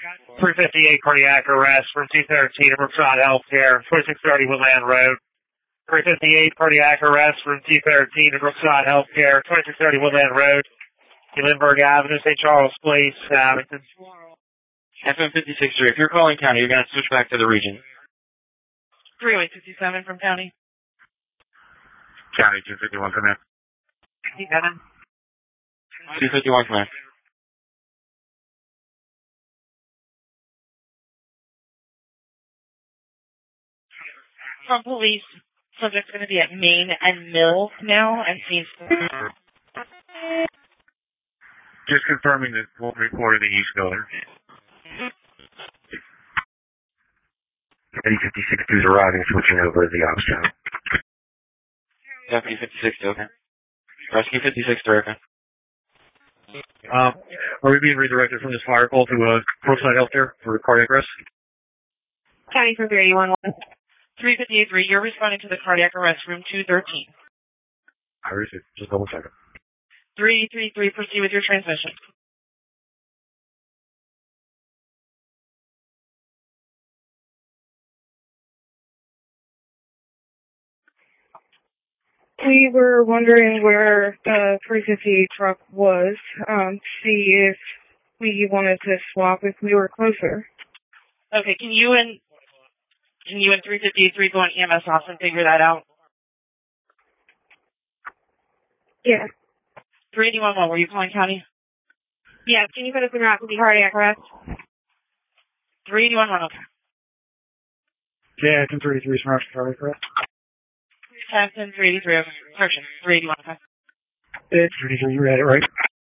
358 cardiac arrest from 213 at Brookside Healthcare, 2630 Woodland Road. 358 cardiac arrest from 213 at Brookside Healthcare, 2630 Woodland Road. Lindbergh Avenue, St. Charles Place, Abington. FM 56-3. If you're calling county, you're going to switch back to the region. 357 from county. County 251, come in. 57. 251, come in. From police, subject's going to be at Main and Mill now, and seems. Just confirming that we'll report in the East Building. Deputy 56 is arriving, switching over to the ops tower. Deputy 56, okay. Rescue 56, okay. Are we being redirected from this fire call to Brookside Healthcare for cardiac arrest? County from 381. 358-3, you're responding to the cardiac arrest, room 213. I received. Just double check it. 333, proceed with your transmission. We were wondering where the 350 truck was, see if we wanted to swap if we were closer. Okay, can you and 353 go on EMS off and figure that out? Yeah. 381, were you calling county? Yeah, can you put us in route to the cardiac arrest? 381, okay. Yeah, 1033 is from cardiac arrest. Captain 383, correction, 381, okay. It's 383, you read it right.